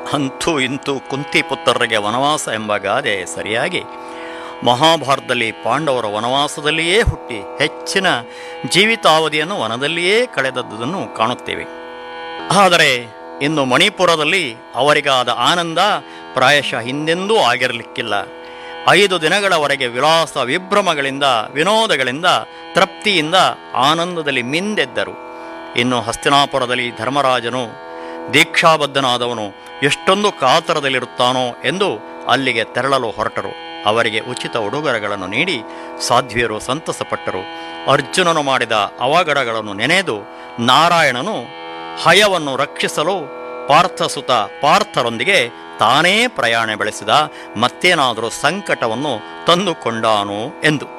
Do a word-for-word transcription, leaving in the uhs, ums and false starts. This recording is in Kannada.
ಅಂತೂ ಇಂತೂ ಕುಂತಿ ಪುತ್ರರಿಗೆ ವನವಾಸ ಎಂಬ ಗಾದೆ ಸರಿಯಾಗಿ ಮಹಾಭಾರತದಲ್ಲಿ ಪಾಂಡವರ ವನವಾಸದಲ್ಲಿಯೇ ಹುಟ್ಟಿ ಹೆಚ್ಚಿನ ಜೀವಿತಾವಧಿಯನ್ನು ವನದಲ್ಲಿಯೇ ಕಳೆದದ್ದನ್ನು ಕಾಣುತ್ತೇವೆ. ಆದರೆ ಇನ್ನು ಮಣಿಪುರದಲ್ಲಿ ಅವರಿಗಾದ ಆನಂದ ಪ್ರಾಯಶಃ ಹಿಂದೆಂದೂ ಆಗಿರಲಿಕ್ಕಿಲ್ಲ. ಐದು ದಿನಗಳವರೆಗೆ ವಿಲಾಸ ವಿಭ್ರಮಗಳಿಂದ ವಿನೋದಗಳಿಂದ ತೃಪ್ತಿಯಿಂದ ಆನಂದದಲ್ಲಿ ಮಿಂದೆದ್ದರು. ಇನ್ನು ಹಸ್ತಿನಾಪುರದಲ್ಲಿ ಧರ್ಮರಾಜನು ದೀಕ್ಷಾಬದ್ಧನಾದವನು ಎಷ್ಟೊಂದು ಕಾತರದಲ್ಲಿರುತ್ತಾನೋ ಎಂದು ಅಲ್ಲಿಗೆ ತೆರಳಲು ಹೊರಟರು. ಅವರಿಗೆ ಉಚಿತ ಉಡುಗೊರೆಗಳನ್ನು ನೀಡಿ ಸಾಧ್ವಿಯರು ಸಂತಸಪಟ್ಟರು. ಅರ್ಜುನನು ಮಾಡಿದ ಅವಘಡಗಳನ್ನು ನೆನೆದು ನಾರಾಯಣನು ಹಯವನ್ನು ರಕ್ಷಿಸಲು ಪಾರ್ಥಸುತ ಪಾರ್ಥರೊಂದಿಗೆ ತಾನೇ ಪ್ರಯಾಣ ಬೆಳೆಸಿದ, ಮತ್ತೇನಾದರೂ ಸಂಕಟವನ್ನು ತಂದುಕೊಂಡಾನು ಎಂದು.